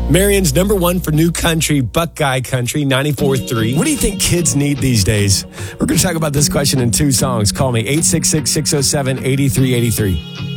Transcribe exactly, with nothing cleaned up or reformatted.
Marion's number one for new country, Buckeye Country, ninety-four point three. What do you think kids need these days? We're going to talk about this question in two songs. Call me, eight six six, six oh seven, eight three eight three.